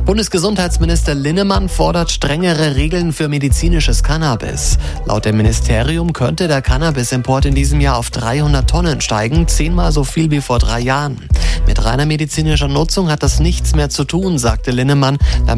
Bundesgesundheitsminister Linnemann fordert strengere Regeln für medizinisches Cannabis. Laut dem Ministerium könnte der Cannabisimport in diesem Jahr auf 300 Tonnen steigen, 10-mal so viel wie vor 3 Jahren. Mit reiner medizinischer Nutzung hat das nichts mehr zu tun, sagte Linnemann.